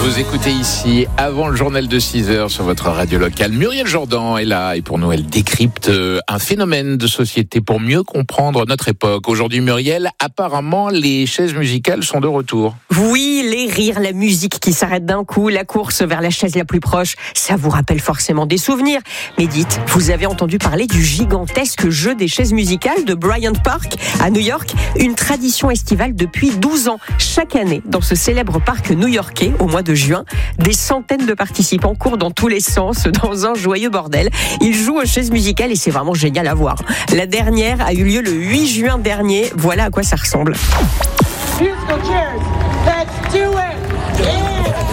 Vous écoutez ici, avant le journal de 6h sur votre radio locale. Muriel Jourdan est là et pour nous, elle décrypte un phénomène de société pour mieux comprendre notre époque. Aujourd'hui, Muriel, apparemment, les chaises musicales sont de retour. Oui, les rires, la musique qui s'arrête d'un coup, la course vers la chaise la plus proche, ça vous rappelle forcément des souvenirs. Mais dites, vous avez entendu parler du gigantesque jeu des chaises musicales de Bryant Park à New York, une tradition estivale depuis 12 ans. Chaque année, dans ce célèbre parc new-yorkais, au mois de juin, des centaines de participants courent dans tous les sens dans un joyeux bordel. Ils jouent aux chaises musicales et c'est vraiment génial à voir. La dernière a eu lieu le 8 juin dernier. Voilà à quoi ça ressemble. Musical chairs. Let's do it. Yeah.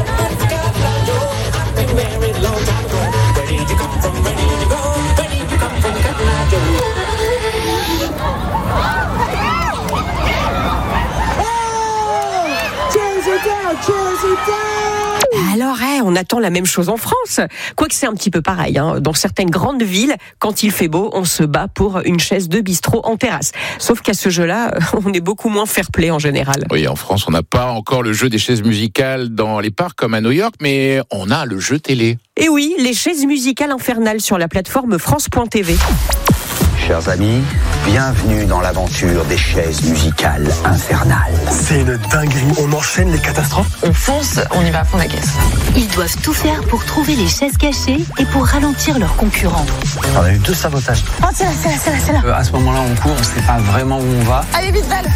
Alors, on attend la même chose en France. Quoique c'est un petit peu pareil. Dans certaines grandes villes, quand il fait beau, on se bat pour une chaise de bistrot en terrasse. Sauf qu'à ce jeu-là, on est beaucoup moins fair-play en général. Oui, en France, on n'a pas encore le jeu des chaises musicales dans les parcs comme à New York, mais on a le jeu télé. Et oui, les chaises musicales infernales sur la plateforme France.tv. Chers amis, bienvenue dans l'aventure des chaises musicales infernales. C'est une dinguerie, on enchaîne les catastrophes. On fonce, on y va à fond la caisse. Ils doivent tout faire pour trouver les chaises cachées et pour ralentir leurs concurrents. On a eu 2 sabotages. Oh, c'est là. À ce moment-là, on court, on sait pas vraiment où on va. Allez, vite, Val.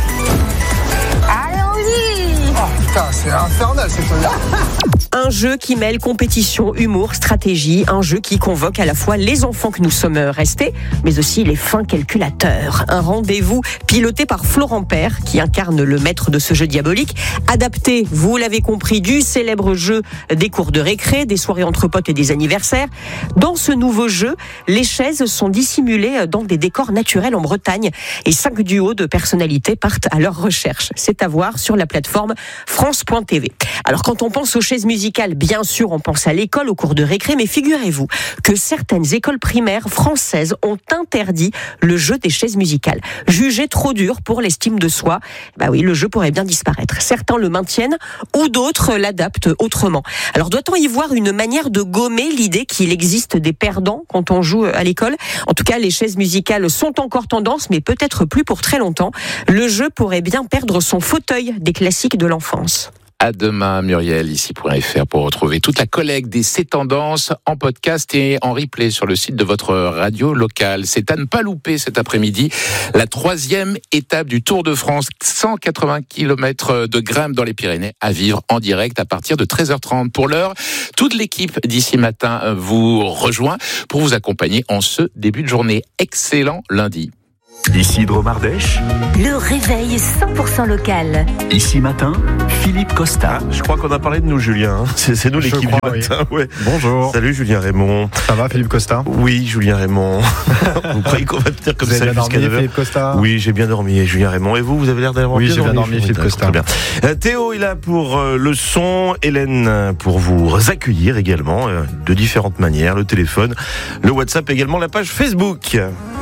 Allons-y. Oh putain, c'est infernal cette truc-là. Un jeu qui mêle compétition, humour, stratégie, un jeu qui convoque à la fois les enfants que nous sommes restés, mais aussi les fins calculateurs. Un rendez-vous piloté par Florent Père, qui incarne le maître de ce jeu diabolique, adapté, vous l'avez compris, du célèbre jeu des cours de récré, des soirées entre potes et des anniversaires. Dans ce nouveau jeu, les chaises sont dissimulées dans des décors naturels en Bretagne et 5 duos de personnalités partent à leur recherche. C'est à voir sur la plateforme France.tv. Alors quand on pense aux chaises musicales, bien sûr, on pense à l'école, aux cours de récré, mais figurez-vous que certaines écoles primaires françaises ont interdit le jeu des chaises musicales. Jugé trop dur pour l'estime de soi, oui, le jeu pourrait bien disparaître. Certains le maintiennent ou d'autres l'adaptent autrement. Alors doit-on y voir une manière de gommer l'idée qu'il existe des perdants quand on joue à l'école ? En tout cas, les chaises musicales sont encore tendance, mais peut-être plus pour très longtemps. Le jeu pourrait bien perdre son fauteuil des classiques de l'enfance. À demain, Muriel, ici.fr pour retrouver toute la collecte des C'est Tendances en podcast et en replay sur le site de votre radio locale. C'est à ne pas louper cet après-midi la 3e étape du Tour de France, 180 km de grimpe dans les Pyrénées à vivre en direct à partir de 13h30. Pour l'heure, toute l'équipe d'ici matin vous rejoint pour vous accompagner en ce début de journée. Excellent lundi. Ici Dromardèche. Le réveil 100% local. Ici matin, Philippe Costa. Je crois qu'on a parlé de nous, Julien. C'est nous l'équipe du matin. Oui. Ouais. Bonjour. Salut Julien Raymond. Ça va Philippe Costa ? Oui, Julien Raymond. Vous croyez qu'on va tenir comme vous ça jusqu'à 9h ? Philippe Costa ? Oui, j'ai bien dormi, Julien Raymond. Et vous avez l'air d'avoir bien dormi ? Oui, j'ai bien dormi, Philippe Costa. Très bien. Théo est là pour le son, Hélène pour vous accueillir également de différentes manières, le téléphone, le WhatsApp également, la page Facebook.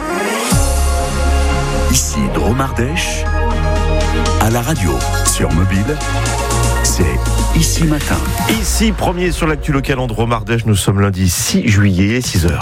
Ici Dromardèche, à la radio, sur mobile, c'est Ici Matin. Ici, premier sur l'actu local en Dromardèche, nous sommes lundi 6 juillet, 6h.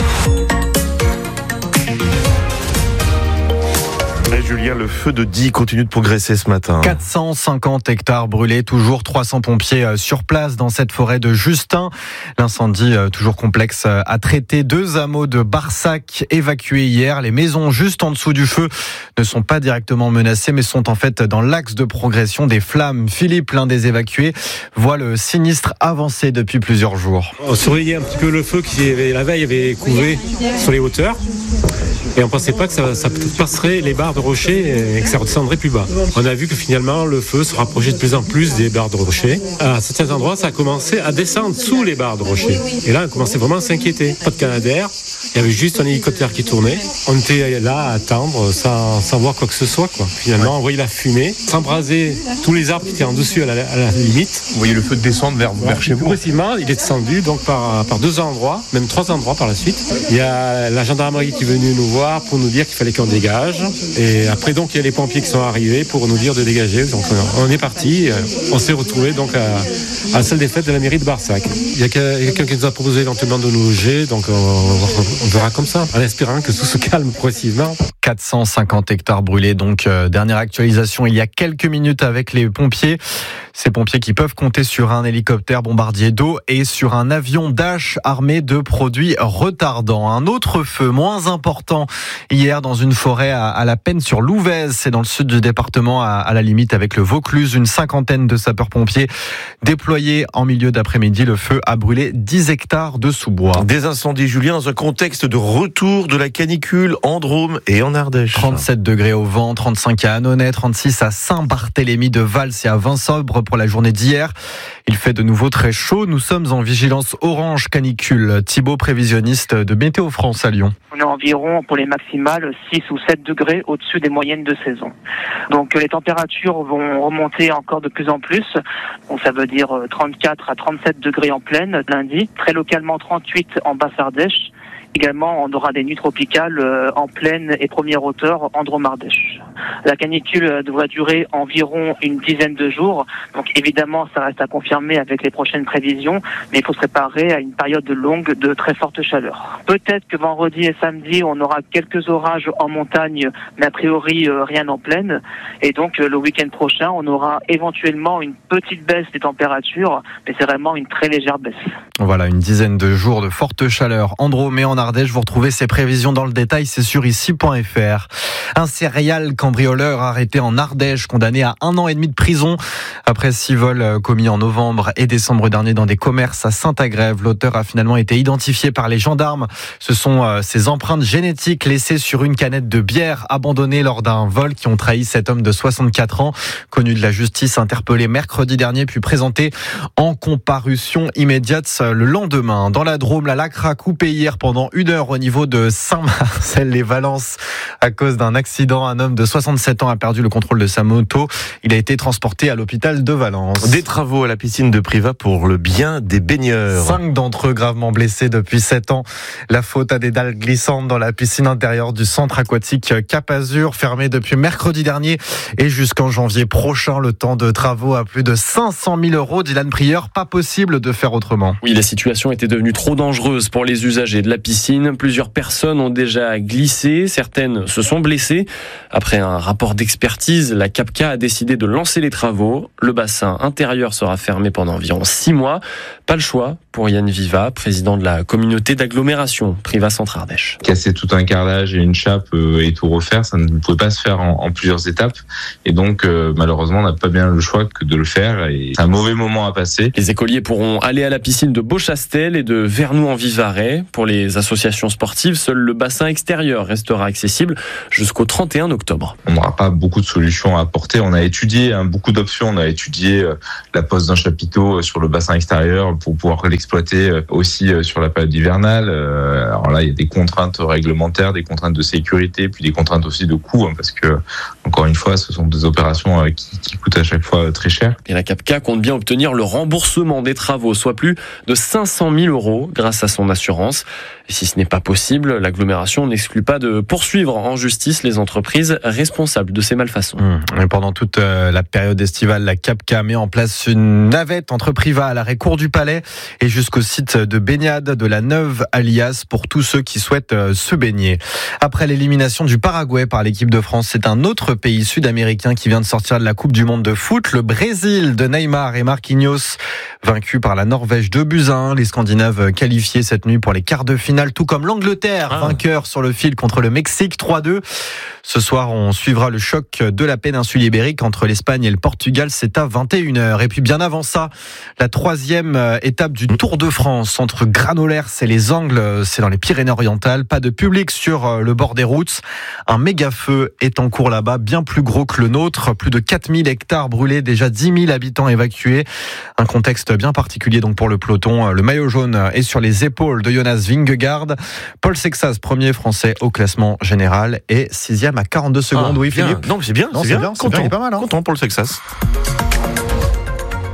Julien, le feu de Die continue de progresser ce matin. 450 hectares brûlés, toujours 300 pompiers sur place dans cette forêt de Justin. L'incendie toujours complexe à traiter. 2 hameaux de Barsac évacués hier. Les maisons juste en dessous du feu ne sont pas directement menacées, mais sont en fait dans l'axe de progression des flammes. Philippe, l'un des évacués, voit le sinistre avancer depuis plusieurs jours. On surveillait un petit peu le feu qui la veille avait couvé sur les hauteurs. Et on ne pensait pas que ça passerait les barres de rocher et que ça redescendrait plus bas. On a vu que finalement le feu se rapprochait de plus en plus des barres de rocher. À certains endroits, ça a commencé à descendre sous les barres de rocher. Et là, on commençait vraiment à s'inquiéter. Pas de Canadair, il y avait juste un hélicoptère qui tournait. On était là à attendre sans voir quoi que ce soit, quoi. Finalement, on voyait la fumée s'embraser tous les arbres qui étaient en dessus à la limite. Vous voyez le feu descendre vers chez vous. Progressivement, il est descendu donc par 2 endroits, même 3 endroits par la suite. Il y a la gendarmerie qui est venue nous voir pour nous dire qu'il fallait qu'on dégage. Et après, donc, il y a les pompiers qui sont arrivés pour nous dire de dégager. Donc, on est parti. On s'est retrouvés donc à la salle des fêtes de la mairie de Barsac. Il y a quelqu'un qui nous a proposé éventuellement de nous loger. Donc, on verra comme ça, en espérant que tout se calme progressivement. 450 hectares brûlés. Donc, dernière actualisation il y a quelques minutes avec les pompiers. Ces pompiers qui peuvent compter sur un hélicoptère bombardier d'eau et sur un avion Dash armé de produits retardants. Un autre feu moins important hier dans une forêt à La Penne sur Louvèze. C'est dans le sud du département à la limite avec le Vaucluse. Une cinquantaine de sapeurs-pompiers déployés en milieu d'après-midi. Le feu a brûlé 10 hectares de sous-bois. Des incendies, Julien, dans un contexte de retour de la canicule en Drôme et en Ardèche. 37 degrés au vent, 35 à Annonay, 36 à Saint-Barthélemy de Vals et à Vinsobres pour la journée d'hier. Il fait de nouveau très chaud. Nous sommes en vigilance orange canicule. Thibaut, prévisionniste de Météo France à Lyon. On est environ pour les maximales 6 ou 7 degrés au-dessus des moyennes de saison. Donc les températures vont remonter encore de plus en plus. Donc ça veut dire 34 à 37 degrés en plaine lundi, très localement 38 en Basse-Ardèche. Également, on aura des nuits tropicales en plaine et première hauteur en Drôme-Ardèche. La canicule devrait durer environ une dizaine de jours. Donc évidemment, ça reste à confirmer avec les prochaines prévisions, mais il faut se préparer à une période longue de très forte chaleur. Peut-être que vendredi et samedi, on aura quelques orages en montagne, mais a priori rien en plaine. Et donc le week-end prochain, on aura éventuellement une petite baisse des températures, mais c'est vraiment une très légère baisse. Voilà, une dizaine de jours de forte chaleur en Drôme et en Ardèche. Vous retrouvez ces prévisions dans le détail, c'est sur ici.fr. Un serial cambrioleur arrêté en Ardèche, condamné à 1 an et demi de prison après 6 vols commis en novembre et décembre dernier dans des commerces à Saint-Agrève. L'auteur a finalement été identifié par les gendarmes. Ce sont ses empreintes génétiques laissées sur une canette de bière abandonnée lors d'un vol qui ont trahi cet homme de 64 ans, connu de la justice, interpellé mercredi dernier puis présenté en comparution immédiate le lendemain. Dans la Drôme, la Lacra coupée hier pendant 1 heure au niveau de Saint-Marcel-les-Valences à cause d'un accident. Un homme de 67 ans a perdu le contrôle de sa moto. Il a été transporté à l'hôpital de Valence. Des travaux à la piscine de Privas pour le bien des baigneurs. 5 d'entre eux gravement blessés depuis 7 ans. La faute à des dalles glissantes dans la piscine intérieure du centre aquatique Cap Azur, fermé depuis mercredi dernier et jusqu'en janvier prochain. Le temps de travaux à plus de 500 000 €. Dylan Prieur, pas possible de faire autrement. Oui, la situation était devenue trop dangereuse pour les usagers de la piscine. Plusieurs personnes ont déjà glissé, certaines se sont blessées. Après un rapport d'expertise, la CAPCA a décidé de lancer les travaux. Le bassin intérieur sera fermé pendant environ 6 mois. Pas le choix pour Yann Viva, président de la communauté d'agglomération Privas Centre-Ardèche. Casser tout un carrelage et une chape et tout refaire, ça ne pouvait pas se faire en plusieurs étapes. Et donc, malheureusement, on n'a pas bien le choix que de le faire. Et c'est un mauvais moment à passer. Les écoliers pourront aller à la piscine de Beauchastel et de Vernoux-en-Vivarais. Pour les associations sportives, seul le bassin extérieur restera accessible jusqu'au 31 octobre. On n'aura pas beaucoup de solutions à apporter. On a étudié beaucoup d'options. On a étudié la pose d'un chapiteau sur le bassin extérieur pour pouvoir l'exploiter aussi sur la période hivernale. Alors là, il y a des contraintes réglementaires, des contraintes de sécurité, puis des contraintes aussi de coût, parce que, encore une fois, ce sont des opérations qui coûtent à chaque fois très cher. Et la CAPCA compte bien obtenir le remboursement des travaux, soit plus de 500 000 € grâce à son assurance. Et si ce n'est pas possible, l'agglomération n'exclut pas de poursuivre en justice les entreprises responsables de ces malfaçons. Et pendant toute la période estivale, la CAPCA met en place une navette entre Privas à l'arrêt Cour du Palais et jusqu'au site de baignade de la Neuve Alias pour tous ceux qui souhaitent se baigner. Après l'élimination du Paraguay par l'équipe de France, c'est un autre pays sud-américain qui vient de sortir de la Coupe du Monde de foot, le Brésil de Neymar et Marquinhos, vaincu par la Norvège 2-1. Les Scandinaves qualifiés cette nuit pour les quarts de finale, tout comme l'Angleterre, vainqueur sur le fil contre le Mexique 3-2. Ce soir, on suivra le choc de la péninsule ibérique entre l'Espagne et le Portugal. C'est à 21h. Et puis bien avant ça, la 3e étape du Tour de France entre Granollers et les Angles. C'est dans les Pyrénées-Orientales. Pas de public sur le bord des routes. Un méga feu est en cours là-bas, bien plus gros que le nôtre. Plus de 4000 hectares brûlés, déjà 10 000 habitants évacués. Un contexte bien particulier donc pour le peloton. Le maillot jaune est sur les épaules de Jonas Vingegaard. Paul Sexas, premier français au classement général, et 6e à 42 secondes. Oui, bien. Philippe. Non, c'est bien. C'est bien, il est pas mal. Content pour le Sexas.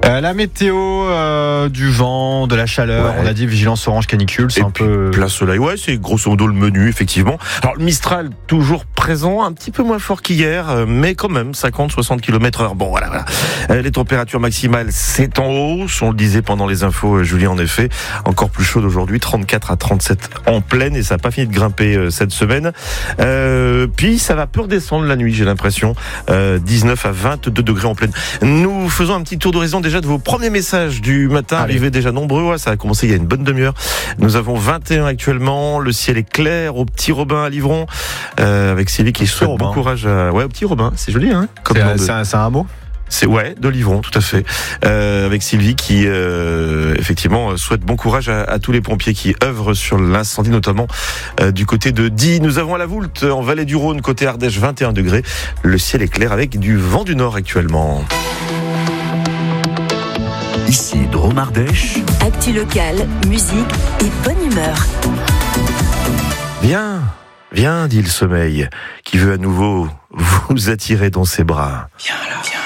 La météo, du vent, de la chaleur, on a dit vigilance orange canicule, c'est un peu... Plein soleil, c'est grosso modo le menu, effectivement. Alors le Mistral, toujours présent, un petit peu moins fort qu'hier, mais quand même 50-60 km/h. Bon, voilà. Les températures maximales, c'est en hausse, on le disait pendant les infos, Julien, en effet. Encore plus chaud aujourd'hui, 34 à 37 en pleine, et ça n'a pas fini de grimper cette semaine. Puis ça va peu redescendre la nuit, j'ai l'impression. 19 à 22 degrés en pleine. Nous faisons un petit tour d'horizon déjà de vos premiers messages du matin, arrivés déjà nombreux. Ça a commencé il y a une bonne demi-heure. Nous avons 21 actuellement. Le ciel est clair au Petit Robin à Livron, avec Sylvie qui souhaite bon courage au Petit Robin. C'est joli, hein? C'est un hameau? C'est de Livron, tout à fait. Avec Sylvie qui effectivement souhaite bon courage à tous les pompiers qui œuvrent sur l'incendie, notamment du côté de Die. Nous avons à la Voulte, en Vallée du Rhône, côté Ardèche, 21 degrés. Le ciel est clair avec du vent du nord actuellement. Ici Drôme Ardèche. Actu locale, musique et bonne humeur. Viens, dit le sommeil, qui veut à nouveau vous attirer dans ses bras. Viens là.